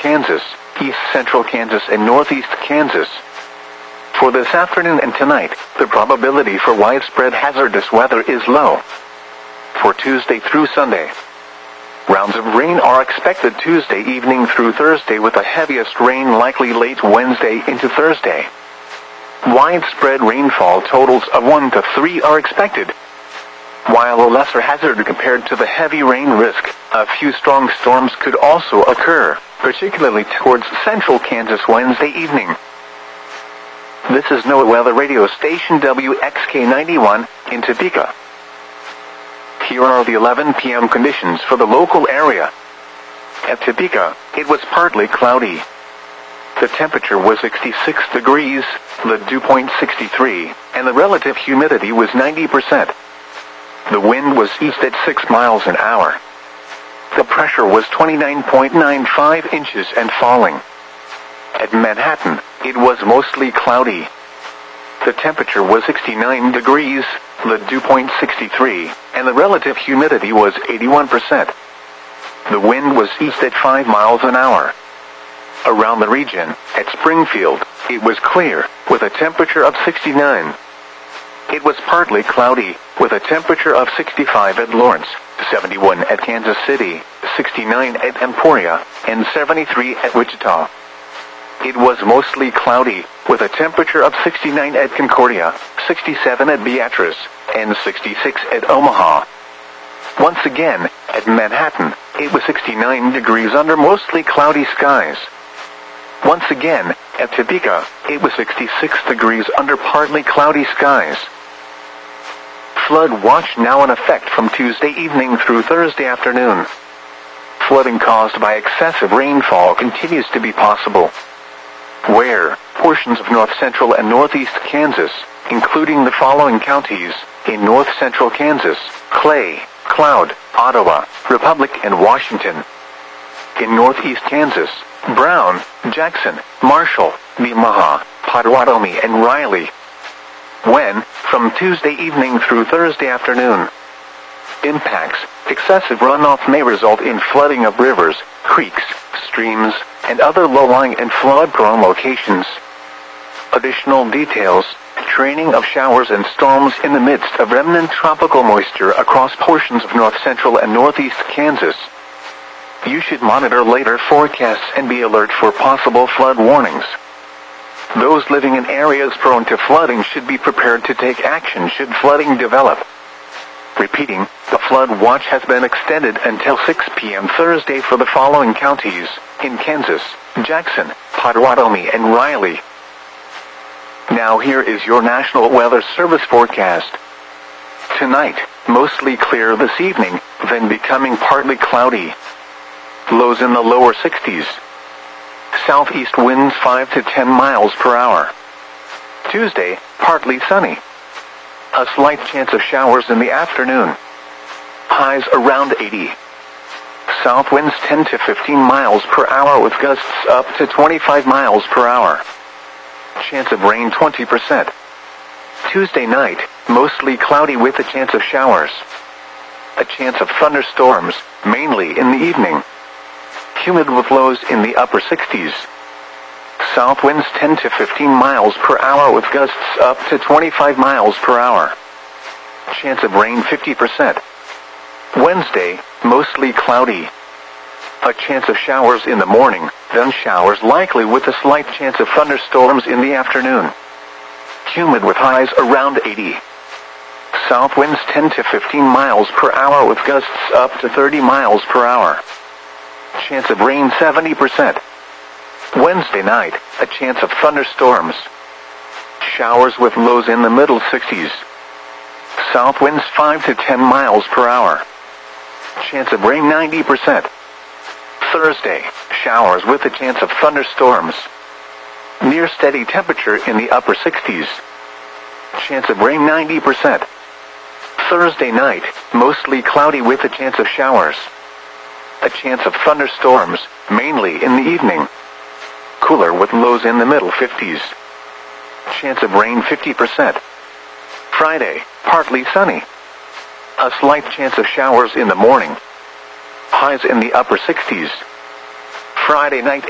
Kansas, east central Kansas, and northeast Kansas. For this afternoon and tonight, the probability for widespread hazardous weather is low. For Tuesday through Sunday, rounds of rain are expected Tuesday evening through Thursday, with the heaviest rain likely late Wednesday into Thursday. Widespread rainfall totals of 1 to 3 are expected. While a lesser hazard compared to the heavy rain risk, a few strong storms could also occur, particularly towards central Kansas Wednesday evening. This is NOAA Weather Radio Station WXK91 in Topeka. Here are the 11 p.m. conditions for the local area. At Topeka, it was partly cloudy. The temperature was 66 degrees, the dew point 63, and the relative humidity was 90%. The wind was east at 6 miles an hour. The pressure was 29.95 inches and falling. At Manhattan, it was mostly cloudy. The temperature was 69 degrees, the dew point 63, and the relative humidity was 81%. The wind was east at 5 miles an hour. Around the region, at Springfield, it was clear, with a temperature of 69. It was partly cloudy, with a temperature of 65 at Lawrence, 71 at Kansas City, 69 at Emporia, and 73 at Wichita. It was mostly cloudy, with a temperature of 69 at Concordia, 67 at Beatrice, and 66 at Omaha. Once again, at Manhattan, it was 69 degrees under mostly cloudy skies. Once again, at Topeka, it was 66 degrees under partly cloudy skies. Flood watch now in effect from Tuesday evening through Thursday afternoon. Flooding caused by excessive rainfall continues to be possible. Where portions of north central and northeast Kansas, including the following counties, in north central Kansas: Clay, Cloud, Ottawa, Republic, and Washington. In northeast Kansas, Brown, Jackson, Marshall, Nemaha, Potawatomi, and Riley. When, from Tuesday evening through Thursday afternoon. Impacts: excessive runoff may result in flooding of rivers, creeks, streams, and other low-lying and flood-prone locations. Additional details: training of showers and storms in the midst of remnant tropical moisture across portions of north central and northeast Kansas. You should monitor later forecasts and be alert for possible flood warnings. Those living in areas prone to flooding should be prepared to take action should flooding develop. Repeating, the flood watch has been extended until 6 p.m. Thursday for the following counties, in Kansas: Jackson, Potawatomi, and Riley. Now here is your National Weather Service forecast. Tonight, mostly clear this evening, then becoming partly cloudy. Lows in the lower 60s. Southeast winds 5 to 10 miles per hour. Tuesday, partly sunny. A slight chance of showers in the afternoon. Highs around 80. South winds 10 to 15 miles per hour with gusts up to 25 miles per hour. Chance of rain 20%. Tuesday night, mostly cloudy with a chance of showers. A chance of thunderstorms, mainly in the evening. Humid with lows in the upper 60s. South winds 10 to 15 miles per hour with gusts up to 25 miles per hour. Chance of rain 50%. Wednesday, mostly cloudy. A chance of showers in the morning, then showers likely with a slight chance of thunderstorms in the afternoon. Humid with highs around 80. South winds 10 to 15 miles per hour with gusts up to 30 miles per hour. Chance of rain 70%. Wednesday night, a chance of thunderstorms. Showers with lows in the middle 60s. South winds 5 to 10 miles per hour. Chance of rain 90%. Thursday, showers with a chance of thunderstorms. Near steady temperature in the upper 60s. Chance of rain 90%. Thursday night, mostly cloudy with a chance of showers. A chance of thunderstorms, mainly in the evening. Cooler with lows in the middle 50s. Chance of rain 50%. Friday, partly sunny. A slight chance of showers in the morning. Highs in the upper 60s. Friday night